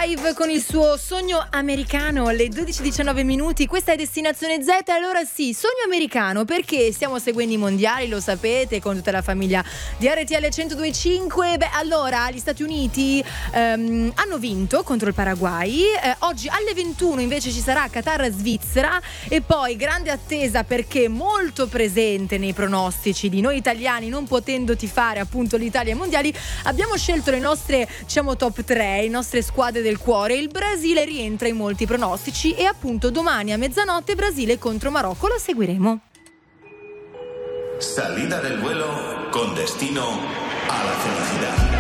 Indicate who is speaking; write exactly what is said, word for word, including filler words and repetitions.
Speaker 1: Drive con il suo sogno americano alle dodici e diciannove minuti. Questa è Destinazione Z. Allora sì, sogno americano perché stiamo seguendo i mondiali, lo sapete, con tutta la famiglia di R T L centodue e cinque. Beh, allora gli Stati Uniti ehm, hanno vinto contro il Paraguay. Eh, oggi alle ventuno invece ci sarà Qatar-Svizzera e poi grande attesa perché molto presente nei pronostici di noi italiani, non potendo tifare appunto l'Italia ai mondiali, abbiamo scelto le nostre, diciamo, top tre, le nostre squadre del cuore. Il Brasile rientra in molti pronostici e appunto domani a mezzanotte Brasile contro Marocco, la seguiremo.
Speaker 2: Salida del vuelo con destino a la felicidad.